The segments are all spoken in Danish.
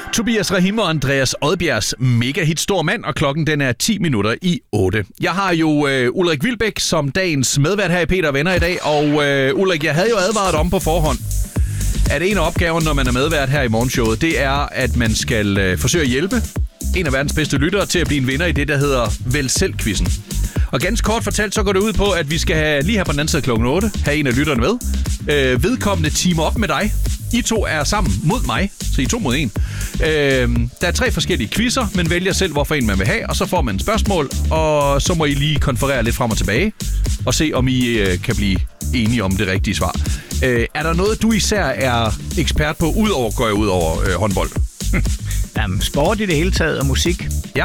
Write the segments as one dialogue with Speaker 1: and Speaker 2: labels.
Speaker 1: Tobias Rahim og Andreas Odbjergs mega-hit Stor Mand, og klokken den er 10 minutter i 8. Jeg har jo Ulrik Wilbæk som dagens medvært her i Peter Venner i dag, og Ulrik, jeg havde jo advaret om på forhånd, at en af opgaverne, når man er medvært her i morgenshowet, det er, at man skal forsøge at hjælpe en af verdens bedste lyttere til at blive en vinder i det, der hedder Vælg Selv-quizzen. Og ganske kort fortalt, så går det ud på, at vi skal lige her på den anden side klokken 8 have en af lytterne med. Vedkommende teamer op med dig. I to er sammen mod mig, så I 2 mod 1. Der er 3 forskellige quizzer, men vælger selv, hvorfor en man vil have, og så får man et spørgsmål, og så må I lige konferere lidt frem og tilbage, og se, om I kan blive enige om det rigtige svar. Er der noget, du især er ekspert på, går jeg ud over håndbold?
Speaker 2: Jamen, sport i det hele taget, og musik.
Speaker 1: Ja.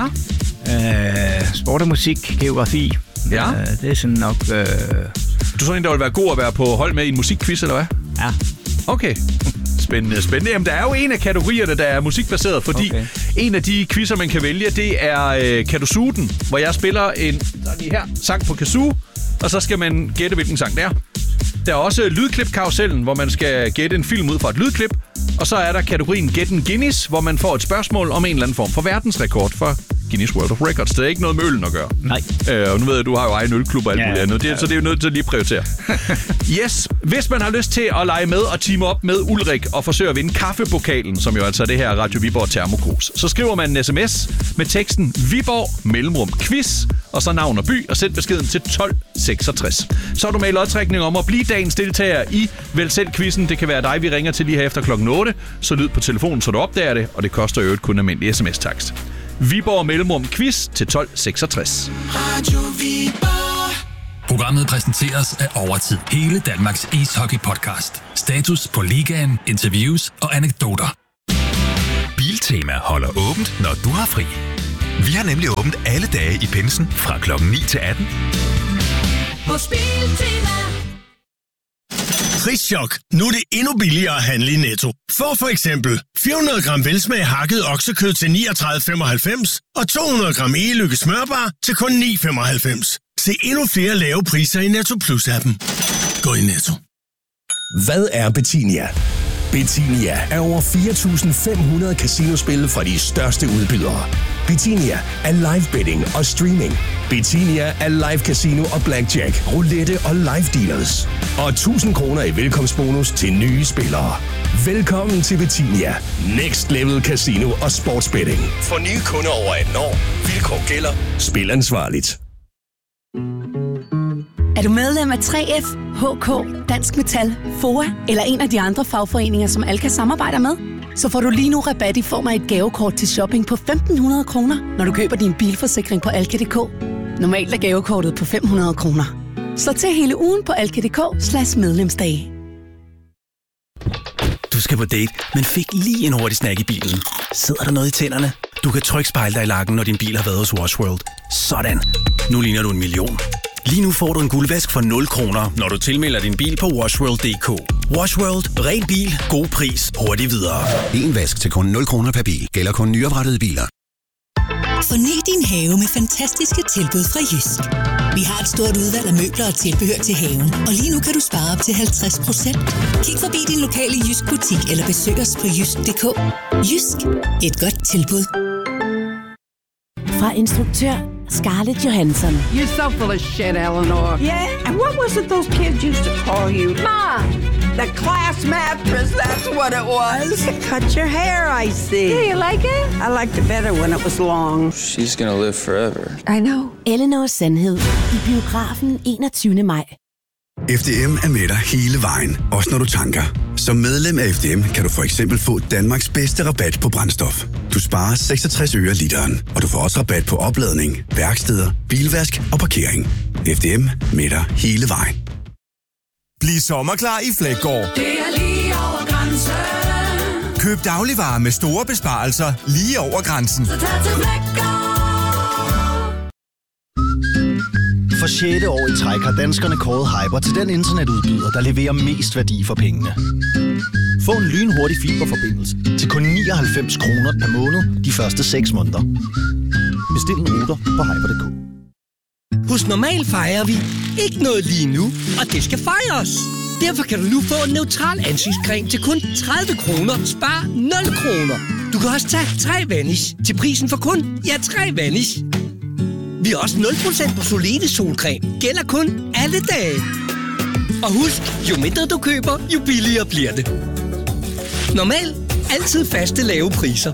Speaker 2: Sport og musik, geografi.
Speaker 1: Ja.
Speaker 2: Det er sådan nok...
Speaker 1: Du er sådan en, der vil være god at være på hold med i en musikquiz, eller hvad?
Speaker 2: Ja.
Speaker 1: Okay. Spændende. Jamen, der er jo en af kategorierne, der er musikbaseret, fordi en af de quizzer, man kan vælge, det er Kan du suge den? Hvor jeg spiller en her sang på kazoo, og så skal man gætte, hvilken sang det er. Der er også lydklip-karusellen, hvor man skal gætte en film ud fra et lydklip. Og så er der kategorien Get en Guinness, hvor man får et spørgsmål om en eller anden form for verdensrekord for Guinness World of Records. Det er ikke noget med øllen at gøre.
Speaker 2: Nej.
Speaker 1: Og nu ved jeg, at du har jo egen ølklub og alt muligt andet. Så det er jo nødt til at lige prioritere. Yes, hvis man har lyst til at lege med og teame op med Ulrik og forsøge at vinde kaffepokalen, som jo altså er det her Radio Viborg Thermokros, så skriver man en sms med teksten Viborg mellemrum quiz, og så navn og by, og send beskeden til 1266. Så er du med i lodtrækning om at blive dagens deltager i Vælg Selv-quizzen. Det kan være dig, vi ringer til lige her efter klokken 8. Så lyd på telefonen, så du opdager det, og det koster jo kun almindelig sms-takst. Viborg mellemrum quiz til 1266.
Speaker 3: Radio Viborg.
Speaker 4: Programmet præsenteres af Overtid. Hele Danmarks ishockey-podcast. Status på ligaen, interviews og anekdoter.
Speaker 5: Biltema holder åbent, når du har fri. Vi har nemlig åbent alle dage i pinsen fra klokken 9 til 18.
Speaker 3: Hos Biltema.
Speaker 6: Prischok. Nu er det endnu billigere at handle i Netto. Få for eksempel 400 gram velsmag hakket oksekød til 39,95 og 200 gram e-lykke smørbar til kun 9,95. Se endnu flere lave priser i Netto Plus-appen. Gå i Netto.
Speaker 7: Hvad er Betinia? Betinia er over 4.500 casinospil fra de største udbydere. Betinia er live betting og streaming. Betinia er live casino og blackjack, roulette og live dealers. Og 1.000 kroner i velkomstbonus til nye spillere. Velkommen til Betinia. Next level casino og sportsbetting. For nye kunder over 18 år. Vilkår gælder. Spil ansvarligt.
Speaker 8: Er du medlem af 3F, HK, Dansk Metal, FOA eller en af de andre fagforeninger, som Alka samarbejder med? Så får du lige nu rabat i form af et gavekort til shopping på 1.500 kroner, når du køber din bilforsikring på Alka.dk. Normalt er gavekortet på 500 kroner. Så til hele ugen på Alka.dk/medlemsdage.
Speaker 9: Du skal på date, men fik lige en hurtig snack i bilen. Sidder der noget i tænderne? Du kan trykspejle dig i lakken, når din bil har været hos Wash World. Sådan. Nu ligner du 1 million. Lige nu får du en guldvask for 0 kroner, når du tilmelder din bil på washworld.dk. Wash World. Ren bil. God pris. Hurtigt videre.
Speaker 10: En vask til kun 0 kroner per bil. Gælder kun nyoprettede biler.
Speaker 11: Forny din have med fantastiske tilbud fra Jysk. Vi har et stort udvalg af møbler og tilbehør til haven, og lige nu kan du spare op til 50%. Kig forbi din lokale Jysk butik eller besøg os på jysk.dk. Jysk. Et godt tilbud.
Speaker 12: Fra instruktør Scarlett Johansson.
Speaker 13: You're so full of shit, Eleanor.
Speaker 14: Yeah? And what was it those kids used to call you?
Speaker 13: Mom!
Speaker 14: The class mattress, that's what it was. Cut your hair, I see.
Speaker 13: Yeah, you like it?
Speaker 14: I liked it better when it was long.
Speaker 15: She's gonna live forever.
Speaker 13: I know.
Speaker 12: Eleanors Sandhed i biografen 21. maj.
Speaker 10: FDM er med dig hele vejen, også når du tanker. Som medlem af FDM kan du for eksempel få Danmarks bedste rabat på brændstof. Du sparer 66 øre literen, og du får også rabat på opladning, værksteder, bilvask og parkering. FDM med dig hele vejen.
Speaker 16: Bliv sommerklar i Flækgaard.
Speaker 3: Det er lige over grænsen.
Speaker 16: Køb dagligvarer med store besparelser lige over grænsen.
Speaker 3: Så tag til Flækgaard.
Speaker 17: For 6. år i træk har danskerne kåret Hyper til den internetudbyder, der leverer mest værdi for pengene. Få en lynhurtig fiberforbindelse til kun 99 kroner per måned de første 6 måneder. Bestil en router på hyper.dk.
Speaker 18: Hos Normal fejrer vi ikke noget lige nu, og det skal fejres. Derfor kan du nu få en neutral ansigtscreme til kun 30 kroner. Spar 0 kroner. Du kan også tage 3 Vanish til prisen for kun 3 Vanish. Vi har også 0% på Solide solcreme. Gælder kun alle dage. Og husk, jo mindre du køber, jo billigere bliver det. Normalt altid faste lave priser.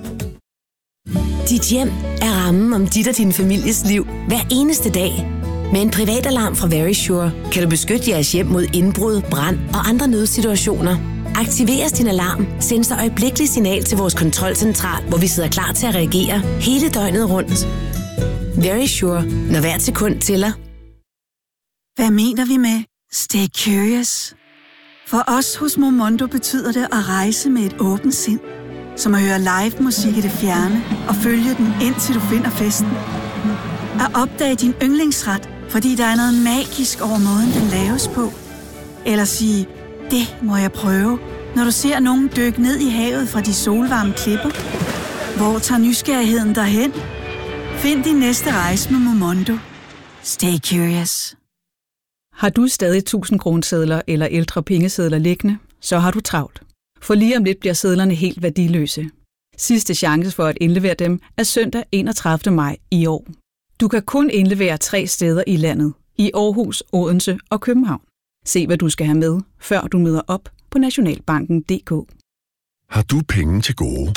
Speaker 12: Dit hjem er rammen om dit og din families liv hver eneste dag. Med en privat alarm fra Verisure kan du beskytte jeres hjem mod indbrud, brand og andre nødsituationer. Aktiveres din alarm, sendes der øjeblikkelig signal til vores kontrolcentral, hvor vi sidder klar til at reagere hele døgnet rundt. Verisure, når hvert sekund tæller.
Speaker 15: Hvad mener vi med stay curious? For os hos Momondo betyder det at rejse med et åbent sind. Som at høre live musik i det fjerne og følge den indtil du finder festen. At opdage din yndlingsret, fordi der er noget magisk over måden, den laves på. Eller sige, det må jeg prøve, når du ser nogen dykke ned i havet fra de solvarme klipper. Hvor tager nysgerrigheden derhen? Find din næste rejse med Momondo. Stay curious.
Speaker 19: Har du stadig 1000 kronesedler eller ældre pengesedler liggende, så har du travlt. For lige om lidt bliver sedlerne helt værdiløse. Sidste chance for at indlevere dem er søndag 31. maj i år. Du kan kun indlevere 3 steder i landet. I Aarhus, Odense og København. Se hvad du skal have med, før du møder op på Nationalbanken.dk.
Speaker 20: Har du penge til gode?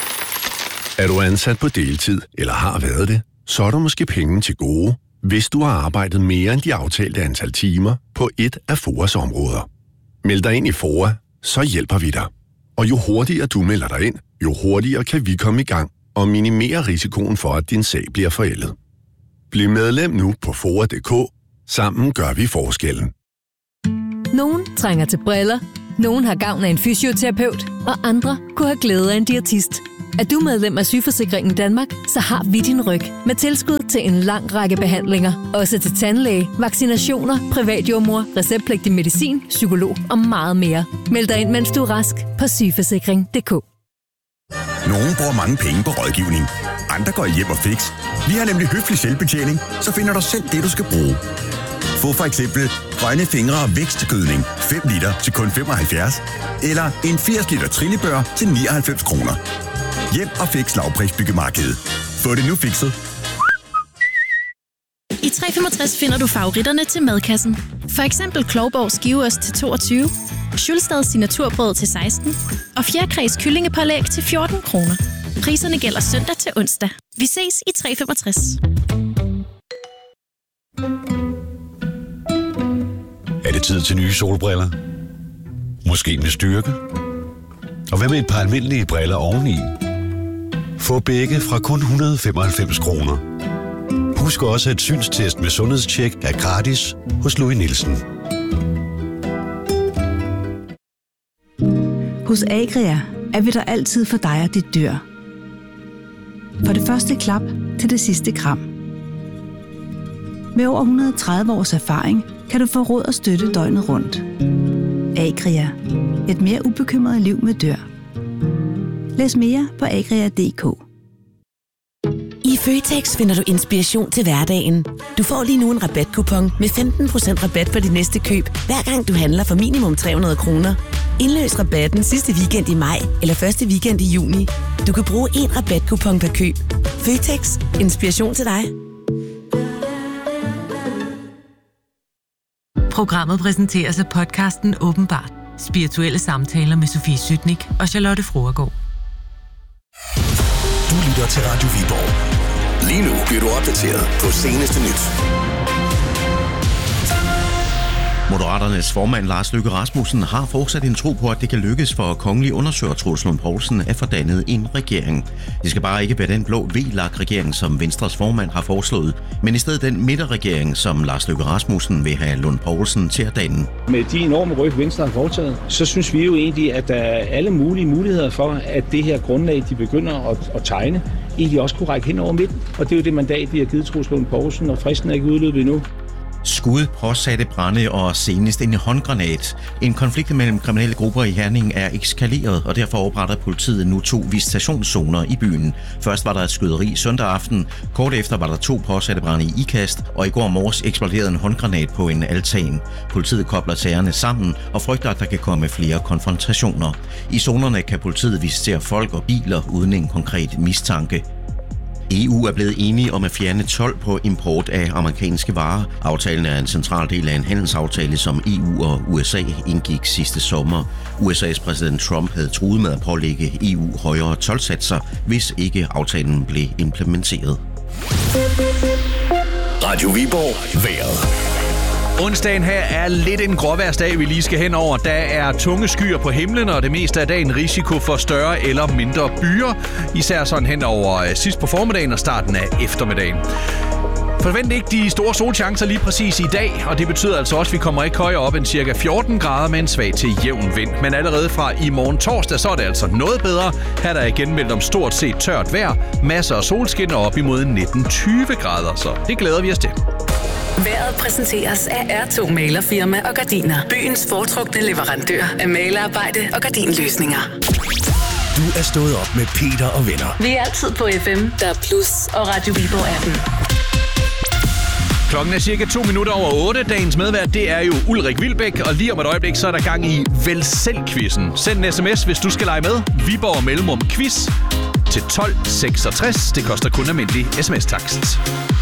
Speaker 20: Er du ansat på deltid eller har været det, så er der måske penge til gode, hvis du har arbejdet mere end de aftalte antal timer på et af FOAs områder. Meld dig ind i FOA, så hjælper vi dig. Og jo hurtigere du melder dig ind, jo hurtigere kan vi komme i gang og minimere risikoen for, at din sag bliver forældet. Bliv medlem nu på FOA.dk. Sammen gør vi forskellen.
Speaker 21: Nogen trænger til briller, nogen har gavn af en fysioterapeut, og andre kunne have glæde af en diætist. Er du medlem af Sygeforsikringen Danmark, så har vi din ryg med tilskud til en lang række behandlinger. Også til tandlæge, vaccinationer, privatjordmor, receptpligtig medicin, psykolog og meget mere. Meld dig ind, mens du er rask på sygeforsikring.dk.
Speaker 22: Nogle bruger mange penge på rådgivning. Andre går hjem og fix. Vi har nemlig høflig selvbetjening, så finder du selv det, du skal bruge. Få for eksempel grønne fingre og vækstgødning 5 liter til kun 75, eller en 80 liter trillebør til 99 kroner. Hjem og fix lavprisbyggemarkedet. Få det nu fikset.
Speaker 23: I 365 finder du favoritterne til madkassen. For eksempel Klovborg skiveost til 22, Schulstads signaturbrød til 16 og fjerkræs kyllingepålæg til 14 kroner. Priserne gælder søndag til onsdag. Vi ses i 365.
Speaker 24: Er det tid til nye solbriller? Måske med styrke? Og hvad med et par almindelige briller oveni? Få begge fra kun 195 kroner. Husk også, at synstest med sundhedstjek er gratis hos Louis Nielsen.
Speaker 25: Hos Agria er vi der altid for dig og dit dyr. For det første klap til det sidste kram. Med over 130 års erfaring kan du få råd og støtte døgnet rundt. Agria. Et mere ubekymret liv med dyr. Læs mere på agria.dk.
Speaker 12: I Føtex finder du inspiration til hverdagen. Du får lige nu en rabatkupon med 15% rabat på dit næste køb, hver gang du handler for minimum 300 kroner. Indløs rabatten sidste weekend i maj eller første weekend i juni. Du kan bruge en rabatkupon per køb. Føtex. Inspiration til dig.
Speaker 26: Programmet præsenteres af podcasten Åbenbart. Spirituelle samtaler med Sofie Sytnik og Charlotte Fruergaard.
Speaker 7: Du lytter til Radio Viborg. Lige nu bliver du opdateret på seneste nyt.
Speaker 27: Moderaternes formand Lars Løkke Rasmussen har fortsat en tro på, at det kan lykkes for kongelig undersøger Troels Lund Poulsen at få dannet en regering. Det skal bare ikke være den blå VLAK-regering, som Venstres formand har foreslået, men i stedet den midterregering, som Lars Løkke Rasmussen vil have Lund Poulsen til at danne.
Speaker 28: Med de enorme ryg, Venstre har foretaget, så synes vi jo egentlig, at der er alle mulige muligheder for, at det her grundlag, de begynder at tegne, egentlig også kunne række hen over midten. Og det er jo det mandat, vi har givet Troels Lund Poulsen, og fristen er ikke udløbet endnu.
Speaker 27: Skud, påsatte brande og senest en håndgranat. En konflikt mellem kriminelle grupper i Herning er eskaleret, og derfor opretter politiet nu 2 visitationszoner i byen. Først var der et skyderi søndag aften. Kort efter var der 2 påsatte brande i Ikast, og i går morges eksploderede en håndgranat på en altan. Politiet kobler sagerne sammen og frygter, at der kan komme flere konfrontationer. I zonerne kan politiet visitere folk og biler uden en konkret mistanke. EU er blevet enige om at fjerne told på import af amerikanske varer. Aftalen er en central del af en handelsaftale, som EU og USA indgik sidste sommer. USA's præsident Trump havde truet med at pålægge EU højere toldsatser, hvis ikke aftalen blev implementeret.
Speaker 7: Radio Viborg vejret.
Speaker 1: Onsdagen her er lidt en gråværsdag, vi lige skal hen over. Der er tunge skyer på himlen, og det meste af dagen risiko for større eller mindre byer. Især sådan hen over sidst på formiddagen og starten af eftermiddagen. Forvent ikke de store solchancer lige præcis i dag, og det betyder altså også, at vi kommer ikke højere op end ca. 14 grader med en svag til jævn vind. Men allerede fra i morgen torsdag, så er det altså noget bedre. Her er der igen meldt om stort set tørt vejr, masser af solskin og op imod 19-20 grader, så det glæder vi os til.
Speaker 2: Vejret præsenteres af R2 Malerfirma og Gardiner. Byens foretrukne leverandør af malerarbejde og gardinløsninger.
Speaker 7: Du er stået op med Peter og venner.
Speaker 2: Vi er altid på FM, der er Plus og Radio Viborg appen.
Speaker 1: Klokken er cirka 2 minutter over 8. Dagens medvært, det er jo Ulrik Wilbæk, og lige om et øjeblik, så er der gang i Vel Selv-quizzen. Send en sms, hvis du skal lege med. Viborg Mellemrum Quiz til 1266. Det koster kun almindelig sms-takst.